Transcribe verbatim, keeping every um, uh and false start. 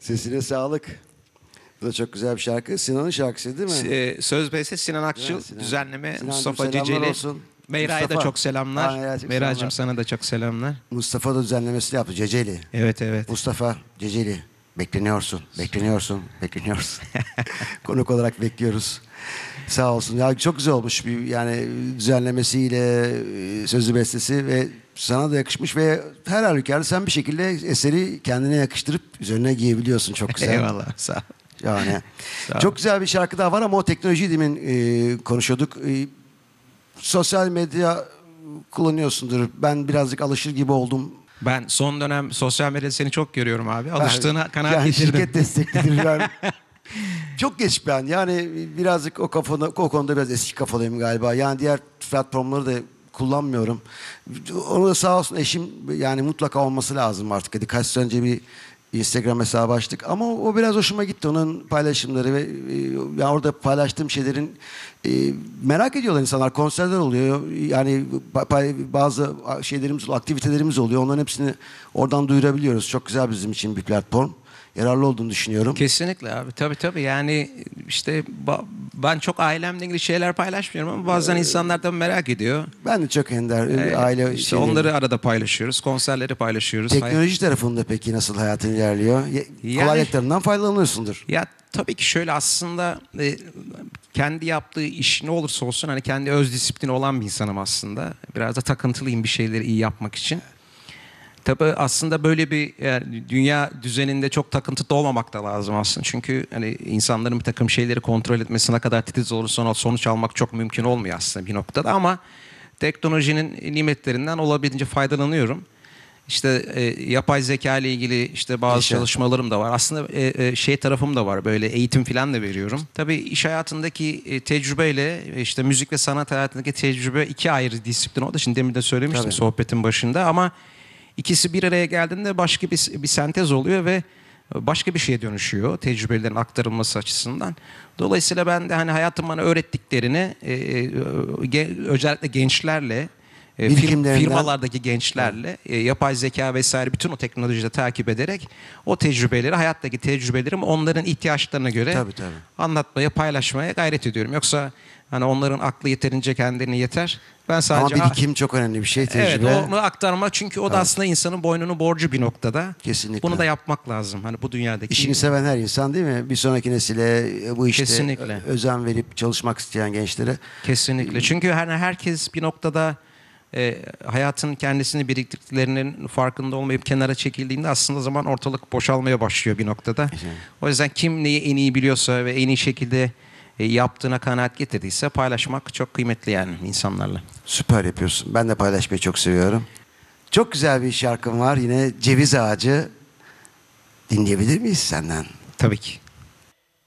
Sesine sağlık. Bu da çok güzel bir şarkı. Sinan'ın şarkısı değil mi? Ee, Söz beste Sinan Akçıl, Evet, Sinan. düzenleme Sinancığım, Mustafa selamlar Ceceli. olsun. Meyra'ya da Mustafa. çok selamlar. Aa, Meyra'cığım, Meyra'cığım selamlar. sana da çok selamlar. Mustafa da düzenlemesini yaptı. Ceceli. Evet evet. Mustafa Ceceli. Bekleniyorsun. Bekleniyorsun. Bekleniyorsun. Konuk olarak bekliyoruz. Sağ olsun. Ya çok güzel olmuş bir yani düzenlemesiyle e, sözlü bestesi ve sana da yakışmış ve her halükarda sen bir şekilde eseri kendine yakıştırıp üzerine giyebiliyorsun. Çok güzel. Eyvallah sağ ol. Yani Sağ ol. çok güzel bir şarkı daha var ama o teknolojiyi demin e, konuşuyorduk. E, sosyal medya kullanıyorsundur. Ben birazcık alışır gibi oldum. Ben son dönem sosyal medyada seni çok görüyorum abi. Alıştığına kanaat yani getirdim. şirket desteklidir yani. Çok geç ben. Yani birazcık o kafada, o konuda biraz eski kafadayım galiba. Yani diğer platformları da kullanmıyorum. Onu da sağ olsun eşim yani mutlaka olması lazım artık. Birkaç sene önce bir Instagram hesabı açtık ama o biraz hoşuma gitti. Onun paylaşımları ve yani orada paylaştığım şeylerin e, merak ediyorlar insanlar. Konserler oluyor. Yani bazı şeylerimiz, aktivitelerimiz oluyor. Onların hepsini oradan duyurabiliyoruz. Çok güzel bizim için bir platform. Yararlı olduğunu düşünüyorum. Kesinlikle abi. Tabii tabii. Yani işte ben çok ailemle ilgili şeyler paylaşmıyorum ama bazen insanlar da merak ediyor. Ben de çok ender. Ee, aile işte şeyleri. onları arada paylaşıyoruz. Konserleri paylaşıyoruz. Teknoloji tarafında peki nasıl hayatın ilerliyor? Yani- Kolaylıklarından faydalanıyorsundur. Ya tabii ki şöyle aslında e, kendi yaptığı iş ne olursa olsun hani kendi öz disiplini olan bir insanım aslında. Biraz da takıntılıyım bir şeyleri iyi yapmak için. Tabii aslında böyle bir yani dünya düzeninde çok takıntı da olmamak da lazım aslında. Çünkü hani insanların bir takım şeyleri kontrol etmesi ne kadar titiz olursa sonuç almak çok mümkün olmuyor aslında bir noktada ama teknolojinin nimetlerinden olabildiğince faydalanıyorum. İşte e, yapay zeka ile ilgili işte bazı Yaşa. çalışmalarım da var. Aslında e, e, şey tarafım da var. Böyle eğitim falan da veriyorum. Tabii iş hayatındaki e, tecrübeyle e, işte müzik ve sanat hayatındaki tecrübe iki ayrı disiplin oldu. Şimdi demin de söylemiştim Tabii. sohbetin başında ama ikisi bir araya geldiğinde başka bir, bir sentez oluyor ve başka bir şeye dönüşüyor tecrübelerin aktarılması açısından. Dolayısıyla ben de hani hayatım bana öğrettiklerini e, e, özellikle gençlerle e, fir- Birikimlerinden- firmalardaki gençlerle e, yapay zeka vesaire bütün o teknolojiyi de takip ederek o tecrübeleri hayattaki tecrübelerimi onların ihtiyaçlarına göre Tabii, tabii. anlatmaya paylaşmaya gayret ediyorum. Yoksa hani onların aklı yeterince kendine yeter. Ben sadece Ama birikim çok önemli bir şey. Tecrübe. Evet onu aktarmak çünkü o da aslında insanın boynunun borcu bir noktada. Kesinlikle. Bunu da yapmak lazım. Hani bu dünyadaki. İşini seven her insan değil mi? Bir sonraki nesile bu işte Kesinlikle. ö- özen verip çalışmak isteyen gençlere. Kesinlikle. Çünkü hani herkes bir noktada e, hayatın kendisini biriktirdiklerinin farkında olmayıp kenara çekildiğinde aslında zaman ortalık boşalmaya başlıyor bir noktada. O yüzden kim neyi en iyi biliyorsa ve en iyi şekilde e, yaptığına kanaat getirdiyse paylaşmak çok kıymetli yani insanlarla. Süper yapıyorsun. Ben de paylaşmayı çok seviyorum. Çok güzel bir şarkım var. Yine Ceviz Ağacı. Dinleyebilir miyiz senden? Tabii ki.